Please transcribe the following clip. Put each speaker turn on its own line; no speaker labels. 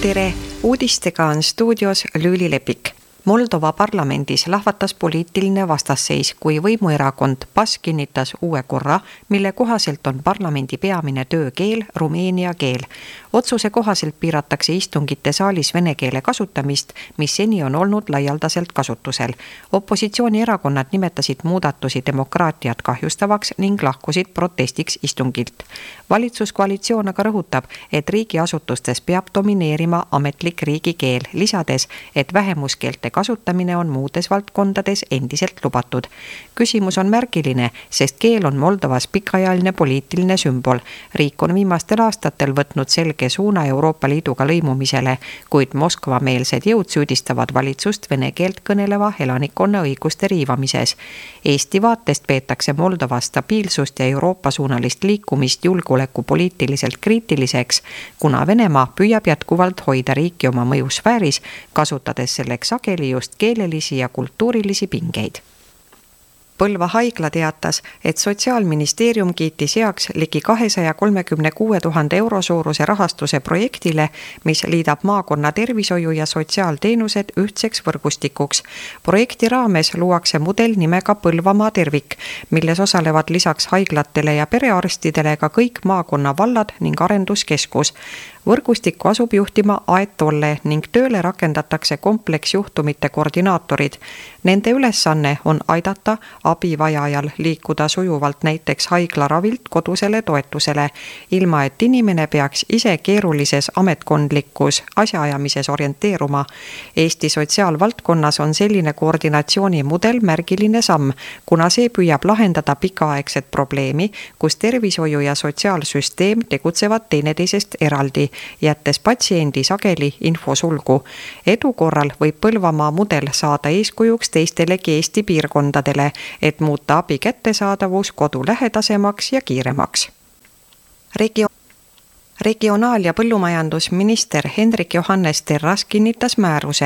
Tere! Uudistega on stuudios Lüüli Lepik. Moldova parlamendis lahvatas poliitiline vastasseis, kui võimuerakond PAS kinnitas uue korra, mille kohaselt on parlamendi peamine töökeel rumeenia keel. Otsuse kohaselt piiratakse istungite saalis vene keele kasutamist, mis seni on olnud laialdaselt kasutusel. Opositsioonierakonnad nimetasid muudatusi demokraatiat kahjustavaks ning lahkusid protestiks istungilt. Valitsuskoalitsioon aga rõhutab, et riigiasutustes peab domineerima ametlik riigikeel, lisades, et vähemuskeelte kasutamine on muudes valdkondades endiselt lubatud. Küsimus on märgiline, sest keel on Moldovas pikaajaline poliitiline sümbol. Riik on viimastel aastatel võtnud selge suuna Euroopa Liiduga lõimumisele, kuid Moskva-meelsed jõud süüdistavad valitsust vene keelt kõneleva elanikkonna õiguste riivamises. Eesti vaatest peetakse Moldova stabiilsust ja Euroopa suunalist liikumist julgeolekupoliitiliselt kriitiliseks, kuna Venemaa püüab jätkuvalt hoida riiki oma mõjusfääris, kasutades selleks sageli just keelelisi ja kultuurilisi pingeid. Põlva haigla teatas, et Sotsiaalministeerium kiitis heaks ligi 236 000 euro suuruse rahastuse projektile, mis liidab maakonna tervishoiu ja sotsiaalteenused ühtseks võrgustikuks. Projekti raames luuakse mudel nimega Põlvamaa tervik, milles osalevad lisaks haiglatele ja perearstidele ka kõik maakonna vallad ning arenduskeskus. Võrgustikku asub juhtima Aet Tolle ning tööle rakendatakse kompleksjuhtumite koordinaatorid. Nende ülesanne on aidata abivajajal liikuda sujuvalt näiteks haiglaravilt kodusele toetusele, ilma et inimene peaks ise keerulises ametkondlikus asjaajamises orienteeruma. Eesti sotsiaalvaldkonnas on selline koordinatsioonimudel märgiline samm, kuna see püüab lahendada pikaaegset probleemi, kus tervishoiu ja sotsiaalsüsteem tegutsevad teineteisest eraldi, jättes patsiendi sageli infosulgu. Edu korral võib Põlvamaa mudel saada eeskujuks teistelegi Eesti piirkondadele, et muuta abi kättesaadavus kodulähedasemaks ja kiiremaks. Regionaal- ja põllumajandusminister Hendrik Johannes Terras kinnitas määruse,